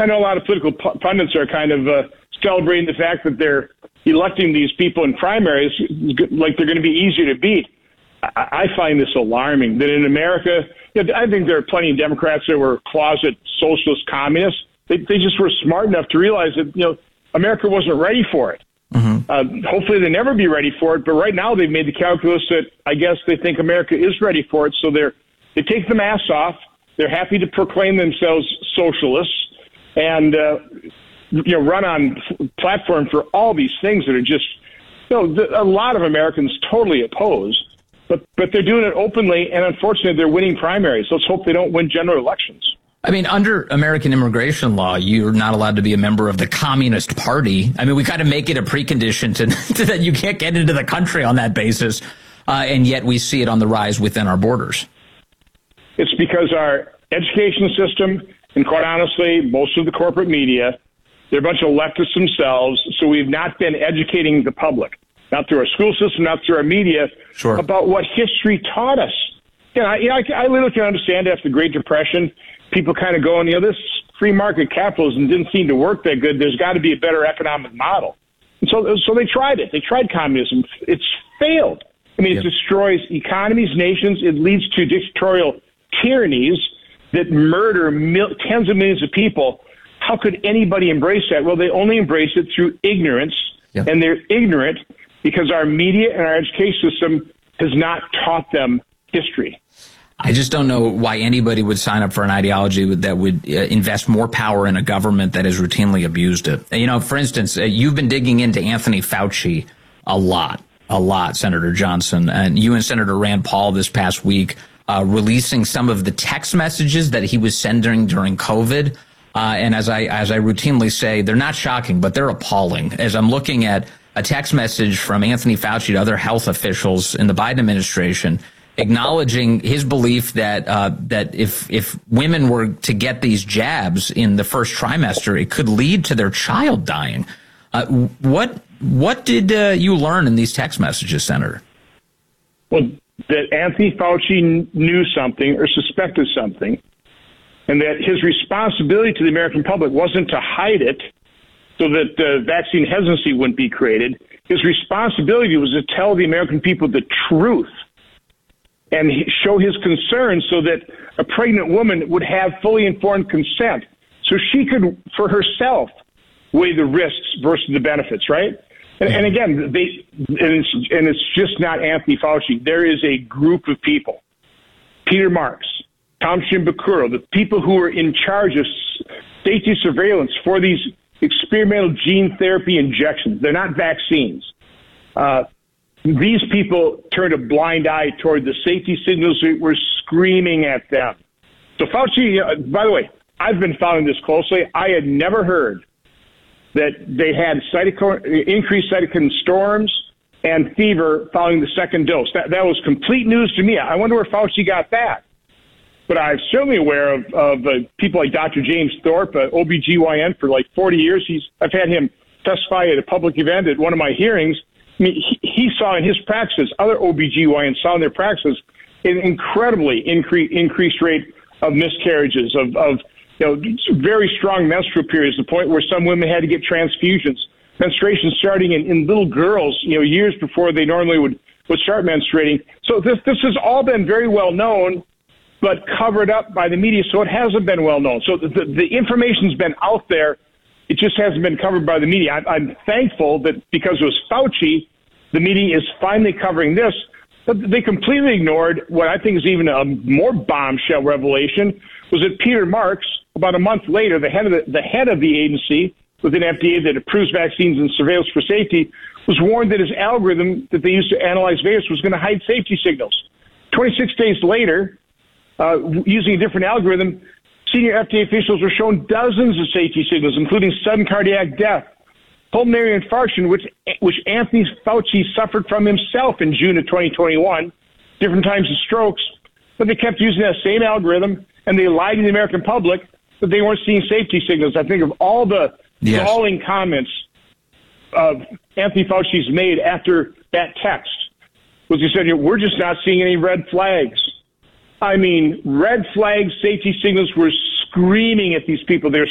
I know a lot of political pundits are kind of celebrating the fact that they're electing these people in primaries like they're going to be easier to beat. I find this alarming that in America, I think there are plenty of Democrats that were closet socialist communists. They just were smart enough to realize that, America wasn't ready for it. Mm-hmm. Hopefully they never be ready for it. But right now they've made the calculus that I guess they think America is ready for it. So they take the mask off. They're happy to proclaim themselves socialists and, run on platform for all these things that are just, a lot of Americans totally oppose. But they're doing it openly, and unfortunately, they're winning primaries. Let's hope they don't win general elections. I mean, under American immigration law, you're not allowed to be a member of the Communist Party. I mean, we kind of make it a precondition to that you can't get into the country on that basis, and yet we see it on the rise within our borders. It's because our education system, and quite honestly, most of the corporate media, they're a bunch of leftists themselves, so we've not been educating the public. Not through our school system, not through our media, sure, about what history taught us. I literally can understand after the Great Depression, people kind of going, this free market capitalism didn't seem to work that good. There's got to be a better economic model. And so they tried it. They tried communism. It's failed. I mean, It destroys economies, nations. It leads to dictatorial tyrannies that murder tens of millions of people. How could anybody embrace that? Well, they only embrace it through ignorance, and they're ignorant because our media and our education system has not taught them history. I just don't know why anybody would sign up for an ideology that would invest more power in a government that has routinely abused it. For instance, you've been digging into Anthony Fauci a lot, Senator Johnson, and you and Senator Rand Paul this past week releasing some of the text messages that he was sending during COVID. And as I routinely say, they're not shocking, but they're appalling. As I'm looking at a text message from Anthony Fauci to other health officials in the Biden administration, acknowledging his belief that if women were to get these jabs in the first trimester, it could lead to their child dying. What did you learn in these text messages, Senator? Well, that Anthony Fauci knew something or suspected something, and that his responsibility to the American public wasn't to hide it so that vaccine hesitancy wouldn't be created. His responsibility was to tell the American people the truth and show his concern so that a pregnant woman would have fully informed consent so she could, for herself, weigh the risks versus the benefits, right? And again, it's just not Anthony Fauci. There is a group of people, Peter Marks, Tom Shimbakuro, the people who are in charge of safety surveillance for these experimental gene therapy injections. They're not vaccines. These people turned a blind eye toward the safety signals that were screaming at them. So Fauci, by the way, I've been following this closely. I had never heard that they had increased cytokine storms and fever following the second dose. That was complete news to me. I wonder where Fauci got that. But I'm certainly aware of people like Dr. James Thorpe, OBGYN for like 40 years. I've had him testify at a public event at one of my hearings. I mean, he saw in his practices, other OBGYNs saw in their practices an incredibly increased rate of miscarriages, of very strong menstrual periods, to the point where some women had to get transfusions, menstruation starting in little girls, years before they normally would start menstruating. So this has all been very well known, but covered up by the media, so it hasn't been well known. So the information's been out there. It just hasn't been covered by the media. I'm thankful that because it was Fauci, the media is finally covering this. But they completely ignored what I think is even a more bombshell revelation, was that Peter Marks, about a month later, the head of the agency within FDA that approves vaccines and surveillance for safety, was warned that his algorithm that they used to analyze virus was going to hide safety signals. 26 days later, using a different algorithm, senior FDA officials were shown dozens of safety signals, including sudden cardiac death, pulmonary infarction, which Anthony Fauci suffered from himself in June of 2021, different times of strokes. But they kept using that same algorithm, and they lied to the American public that they weren't seeing safety signals. I think of all the galling comments Anthony Fauci's made after that text, was he said, we're just not seeing any red flags. I mean, red flag safety signals were screaming at these people. They're